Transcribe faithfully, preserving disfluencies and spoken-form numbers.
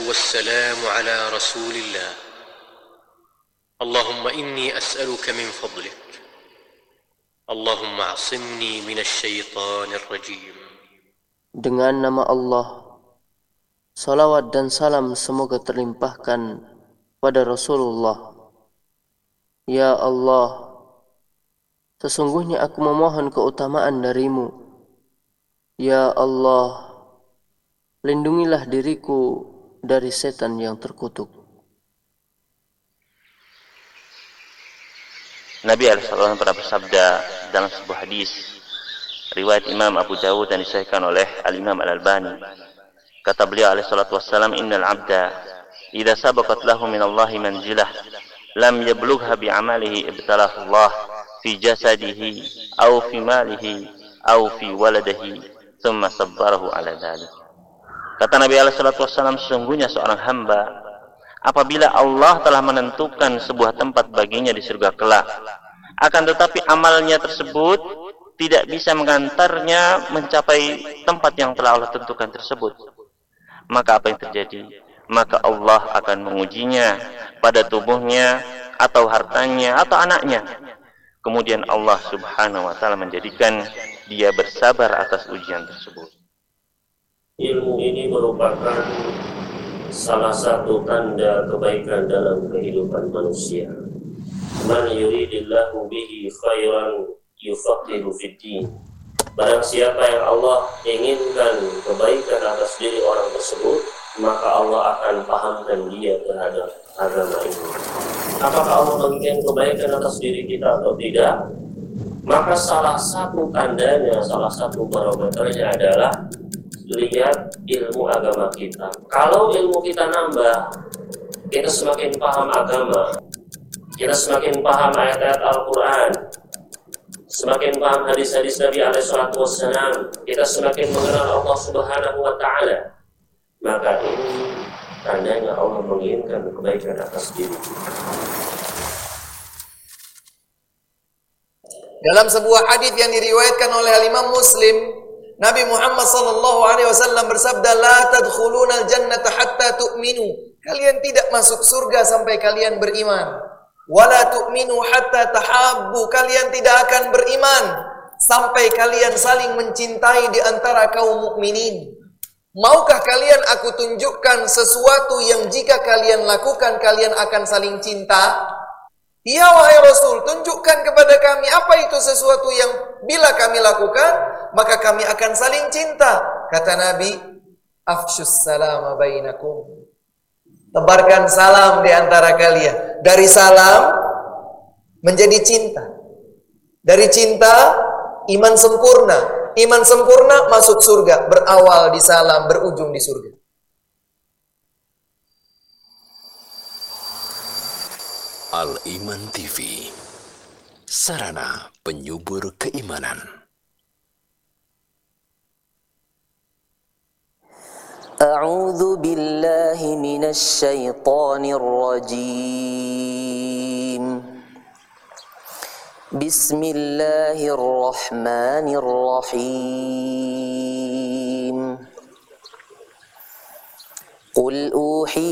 والسلام على رسول الله اللهم إني أسألك من فضلك اللهم اعصمني من الشيطان الرجيم. Dengan nama Allah, salawat dan salam semoga terlimpahkan pada Rasulullah. Ya Allah, sesungguhnya aku memohon keutamaan darimu. Ya Allah, lindungilah diriku dari setan yang terkutuk. Nabi alaihi wasallam pernah bersabda dalam sebuah hadis riwayat Imam Abu Dawud dan disahihkan oleh Al-Imam Al-Albani. Kata beliau alaihi salatu wassalam, innal abda idza sabaqat lahu min Allahi manzilah lam yablugha bi amalihi ibtalahu Allah fi jasadihi aw fi malihi aw fi waladihi thumma sabbarahu ala dhalik. Kata Nabi alaihi salatu wassalam, sesungguhnya seorang hamba apabila Allah telah menentukan sebuah tempat baginya di surga kelak, akan tetapi amalnya tersebut tidak bisa mengantarnya mencapai tempat yang telah Allah tentukan tersebut, maka apa yang terjadi? Maka Allah akan mengujinya pada tubuhnya atau hartanya atau anaknya. Kemudian Allah subhanahu wa ta'ala menjadikan dia bersabar atas ujian tersebut. Ilmu ini merupakan salah satu tanda kebaikan dalam kehidupan manusia. Man yuridillahu bihi khairan yufaqihu fiddin. Barang siapa yang Allah inginkan kebaikan atas diri orang tersebut, maka Allah akan pahamkan dia terhadap agama ini. Apakah Allah menginginkan kebaikan atas diri kita atau tidak? Maka salah satu tandanya, salah satu barometernya adalah lihat ilmu agama kita. Kalau ilmu kita nambah, kita semakin paham agama, kita semakin paham ayat-ayat Al-Quran, semakin paham hadis-hadis Nabi alaihi salatu wassalam, kita semakin mengenal Allah subhanahu wa ta'ala, maka ini tandanya Allah menginginkan kebaikan atas diri kita. Dalam sebuah hadis yang diriwayatkan oleh Imam Muslim, Nabi Muhammad sallallahu alaihi wasallam bersabda, "La tadkhuluna al-jannata hatta tu'minu." Kalian tidak masuk surga sampai kalian beriman. "Wala tu'minu hatta tahabbu." Kalian tidak akan beriman sampai kalian saling mencintai di antara kaum mukminin. Maukah kalian aku tunjukkan sesuatu yang jika kalian lakukan kalian akan saling cinta? Ya wahai Rasul, tunjukkan kepada kami apa itu sesuatu yang bila kami lakukan maka kami akan saling cinta. Kata Nabi, afshus salama bainakum. Tebarkan salam di antara kalian. Dari salam menjadi cinta. Dari cinta iman sempurna. Iman sempurna masuk surga. Berawal di salam, berujung di surga. Al-Iman T V, sarana penyubur keimanan. A'udzu billahi minasy syaithanir rajim. Bismillahirrahmanirrahim. Qul uhi